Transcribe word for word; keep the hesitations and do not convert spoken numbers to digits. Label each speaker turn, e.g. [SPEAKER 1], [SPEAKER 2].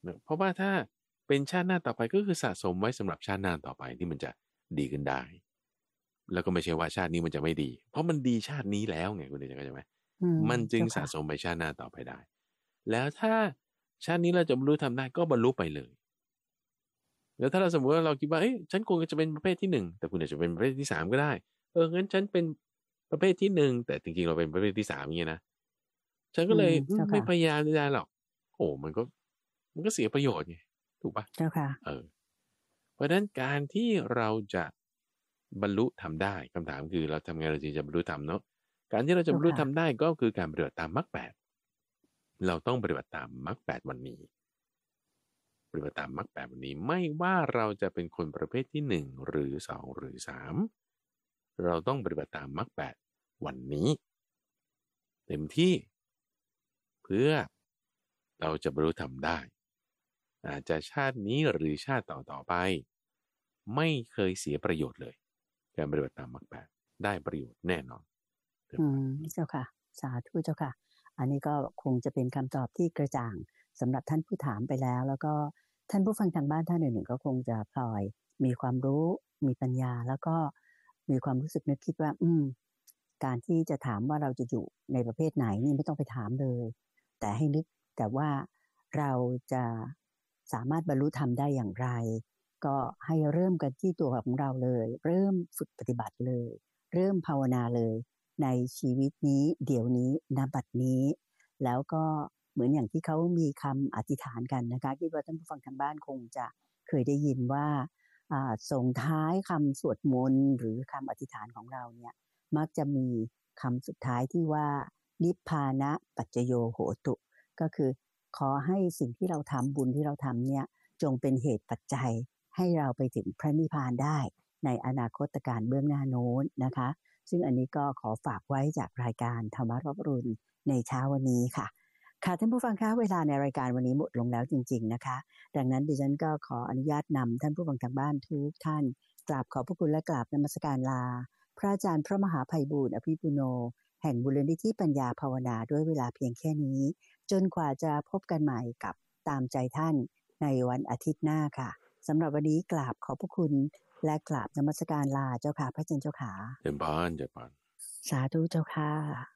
[SPEAKER 1] นะเพราะว่าถ้าเป็นชาติหน้าต่อไปก็คือสะสมไว้สำหรับชาติหน้าต่อไปที่มันจะดีขึ้นได้แล้วก็ไม่ใช่ว่าชาตินี้มันจะไม่ดีเพราะมันดีชาตินี้แล้วไงคุณเดชเข้าใจไหมมันจึงสะสมไปชาติหน้าต่อไปได้แล้วถ้าชาตินี้เราจะบรรลุทำได้ก็บรรลุไปเลยแล้วถ้าเราสมมติว่าเราคิดว่าเอ้ยฉันคงจะเป็นประเภทที่หนึ่งแต่คุณอาจจะเป็นประเภทที่สามก็ได้เอองั้นฉันเป็นประเภทที่หนึ่งแต่จริงๆเราเป็นประเภทที่สามอย่างเงี้ยนะฉันก็เลยไม่พยายามได้หรอกโอ้มันก็มันก็เสียประโยชน์ไงถูกปะ
[SPEAKER 2] เจ้าค่ะ
[SPEAKER 1] เออเพราะฉะนั้นการที่เราจะบรรลุทำได้คำถามคือเราทำไงเราจึงจะบรรลุธรรมเนาะการที่เราจะบรรลุทำได้ก็คือการปฏิบัติตามมรรคแปดเราต้องปฏิบัติตามมรรคแปดวันนี้ปฏิบัติตามมรรคแปดวันนี้ไม่ว่าเราจะเป็นคนประเภทที่หนึ่งหรือสองหรือสามเราต้องปฏิบัติตามมรรคแปดวันนี้เต็มที่เพื่อเราจะบรรลุธรรมได้อาจจะชาตินี้หรือชาติต่อๆไปไม่เคยเสียประโยชน์เลยการปฏิบัติตามมรรคแปดได้ประโยชน์แน่นอน
[SPEAKER 2] อืมเจ้าค่ะสาธุเจ้าค่ะอันนี้ก็คงจะเป็นคำตอบที่กระจ่างสำหรับท่านผู้ถามไปแล้วแล้วก็ท่านผู้ฟังทางบ้านท่านอื่นๆก็คงจะพลอยมีความรู้มีปัญญาแล้วก็มีความรู้สึกนึกคิดว่าอืมการที่จะถามว่าเราจะอยู่ในประเภทไหนนี่ไม่ต้องไปถามเลยแต่ให้นึกแต่ว่าเราจะสามารถบรรลุธรรมได้อย่างไรก็ให้เริ่มกันที่ตัวของเราเลยเริ่มฝึกปฏิบัติเลยเริ่มภาวนาเลยในชีวิตนี้เดี๋ยวนี้ณบัดนี้แล้วก็เหมือนอย่างที่เขามีคำอธิษฐานกันนะคะคิดว่าท่านผู้ฟังทางบ้านคงจะเคยได้ยินว่าส่งท้ายคำสวดมนต์หรือคำอธิษฐานของเราเนี่ยมักจะมีคำสุดท้ายที่ว่านิพพานะปัจจโยโหตุก็คือขอให้สิ่งที่เราทำบุญที่เราทำเนี่ยจงเป็นเหตุปัจจัยให้เราไปถึงพระนิพพานได้ในอนาคตการเบื้องหน้าโน้นนะคะซึ่งอันนี้ก็ขอฝากไว้จากรายการธรรมะรับรุณในเช้าวันนี้ค่ะค่ะท่านผู้ฟังคะเวลาในรายการวันนี้หมดลงแล้วจริงๆนะคะดังนั้นดิฉันก็ขออนุญาตนำท่านผู้ฟังทางบ้านทุกท่านกราบขอบพระคุณและกราบนมัสการลาพระอาจารย์พระมหาไพบูลย์อภิปุโนแห่งมูลนิธิปัญญาภาวนาด้วยเวลาเพียงแค่นี้จนกว่าจะพบกันใหม่กับตามใจท่านในวันอาทิตย์หน้าค่ะสำหรับวันนี้กราบขอบพระคุณและกราบนมัสการลาเจ้าค่ะพระอาจารย์เจ้าค่ะ
[SPEAKER 1] เจริญพรเจริญพร
[SPEAKER 2] สาธุเจ้าค่ะ